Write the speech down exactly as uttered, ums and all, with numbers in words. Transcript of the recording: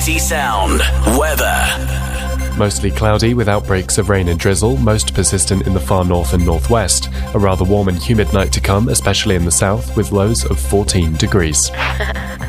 Sound weather. Mostly cloudy with outbreaks of rain and drizzle, most persistent in the far north and northwest. A rather warm and humid night to come, especially in the south, with lows of fourteen degrees.